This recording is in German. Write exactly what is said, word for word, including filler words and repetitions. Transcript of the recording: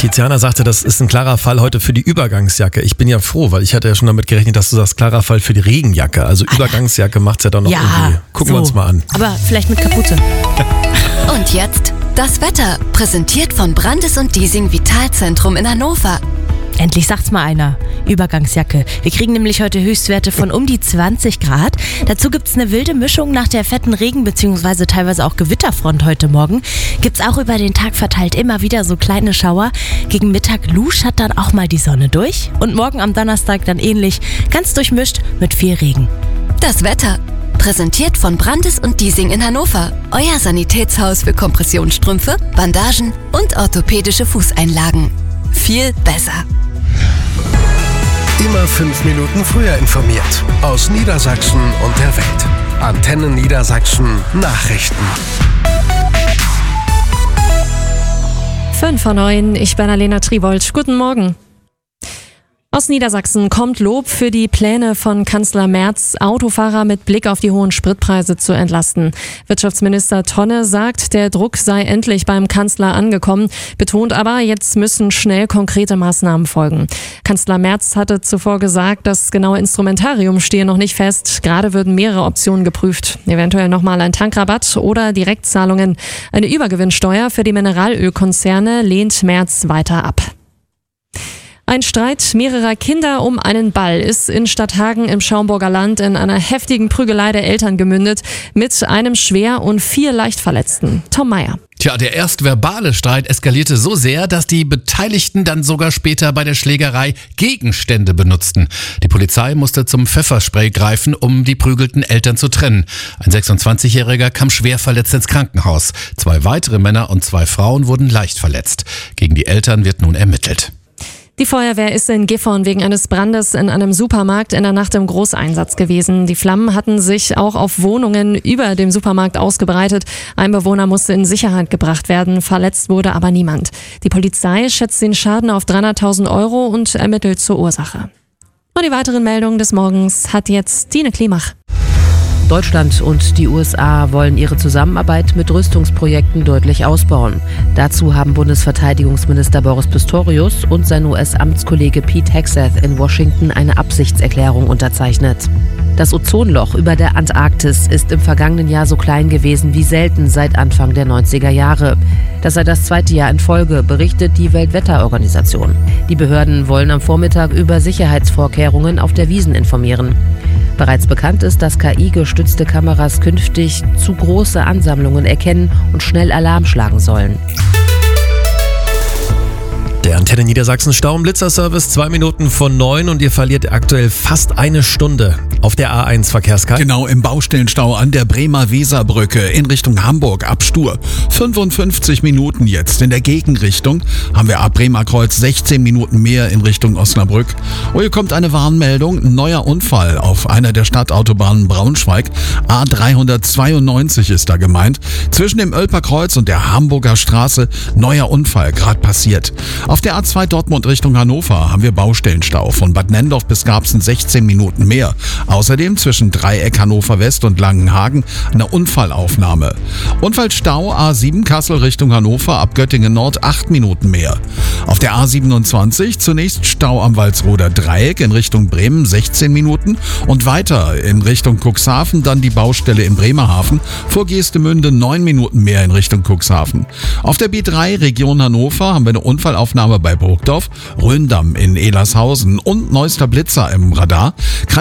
Tiziana sagte, das ist ein klarer Fall heute für die Übergangsjacke. Ich bin ja froh, weil ich hatte ja schon damit gerechnet, dass du sagst, klarer Fall für die Regenjacke. Also Übergangsjacke macht's ja dann noch ja, irgendwie. Gucken so. wir uns mal an. Aber vielleicht mit Kapuze. Und jetzt das Wetter, präsentiert von Brandes und Diesing Vitalzentrum in Hannover. Endlich sagt's mal einer. Übergangsjacke. Wir kriegen nämlich heute Höchstwerte von um die zwanzig Grad. Dazu gibt's eine wilde Mischung nach der fetten Regen- bzw. teilweise auch Gewitterfront heute Morgen. Gibt's auch über den Tag verteilt immer wieder so kleine Schauer. Gegen Mittag luschert dann auch mal die Sonne durch. Und morgen am Donnerstag dann ähnlich, ganz durchmischt mit viel Regen. Das Wetter, präsentiert von Brandes und Diesing in Hannover. Euer Sanitätshaus für Kompressionsstrümpfe, Bandagen und orthopädische Fußeinlagen. Viel besser. Immer fünf Minuten früher informiert. Aus Niedersachsen und der Welt. Antenne Niedersachsen Nachrichten. Fünf vor neun, ich bin Alena Triwold. Guten Morgen. Aus Niedersachsen kommt Lob für die Pläne von Kanzler Merz, Autofahrer mit Blick auf die hohen Spritpreise zu entlasten. Wirtschaftsminister Tonne sagt, der Druck sei endlich beim Kanzler angekommen, betont aber, jetzt müssen schnell konkrete Maßnahmen folgen. Kanzler Merz hatte zuvor gesagt, das genaue Instrumentarium stehe noch nicht fest. Gerade würden mehrere Optionen geprüft. Eventuell nochmal ein Tankrabatt oder Direktzahlungen. Eine Übergewinnsteuer für die Mineralölkonzerne lehnt Merz weiter ab. Ein Streit mehrerer Kinder um einen Ball ist in Stadthagen im Schaumburger Land in einer heftigen Prügelei der Eltern gemündet, mit einem schwer und vier leicht Verletzten. Tom Meyer. Tja, der erst verbale Streit eskalierte so sehr, dass die Beteiligten dann sogar später bei der Schlägerei Gegenstände benutzten. Die Polizei musste zum Pfefferspray greifen, um die prügelten Eltern zu trennen. Ein sechsundzwanzigjähriger kam schwer verletzt ins Krankenhaus. Zwei weitere Männer und zwei Frauen wurden leicht verletzt. Gegen die Eltern wird nun ermittelt. Die Feuerwehr ist in Gifhorn wegen eines Brandes in einem Supermarkt in der Nacht im Großeinsatz gewesen. Die Flammen hatten sich auch auf Wohnungen über dem Supermarkt ausgebreitet. Ein Bewohner musste in Sicherheit gebracht werden, verletzt wurde aber niemand. Die Polizei schätzt den Schaden auf dreihunderttausend Euro und ermittelt zur Ursache. Und die weiteren Meldungen des Morgens hat jetzt Dine Klimach. Deutschland und die U S A wollen ihre Zusammenarbeit mit Rüstungsprojekten deutlich ausbauen. Dazu haben Bundesverteidigungsminister Boris Pistorius und sein U S-Amtskollege Pete Hegseth in Washington eine Absichtserklärung unterzeichnet. Das Ozonloch über der Antarktis ist im vergangenen Jahr so klein gewesen wie selten seit Anfang der neunziger Jahre. Das sei das zweite Jahr in Folge, berichtet die Weltwetterorganisation. Die Behörden wollen am Vormittag über Sicherheitsvorkehrungen auf der Wiesn informieren. Bereits bekannt ist, dass K I-gestützte Kameras künftig zu große Ansammlungen erkennen und schnell Alarm schlagen sollen. Der Antenne Niedersachsen Stau- und Blitzerservice, zwei Minuten von neun und ihr verliert aktuell fast eine Stunde auf der A eins Verkehrskarte. Genau, im Baustellenstau an der Bremer Weserbrücke in Richtung Hamburg ab Stur. fünfundfünfzig Minuten jetzt. In der Gegenrichtung haben wir ab Bremer Kreuz sechzehn Minuten mehr in Richtung Osnabrück. Und hier kommt eine Warnmeldung. Neuer Unfall auf einer der Stadtautobahnen Braunschweig. A dreihundertzweiundneunzig ist da gemeint. Zwischen dem Oelper Kreuz und der Hamburger Straße neuer Unfall gerade passiert. Auf der A zwei Dortmund Richtung Hannover haben wir Baustellenstau. Von Bad Nendorf bis Garbsen sechzehn Minuten mehr. Außerdem zwischen Dreieck Hannover West und Langenhagen eine Unfallaufnahme. Unfallstau A sieben Kassel Richtung Hannover ab Göttingen Nord acht Minuten mehr. Auf der A siebenundzwanzig zunächst Stau am Walsroder Dreieck in Richtung Bremen sechzehn Minuten und weiter in Richtung Cuxhaven dann die Baustelle in Bremerhaven. Vor Geestemünde neun Minuten mehr in Richtung Cuxhaven. Auf der B drei Region Hannover haben wir eine Unfallaufnahme bei Burgdorf, Röndamm in Elershausen und Neuster Blitzer im Radar.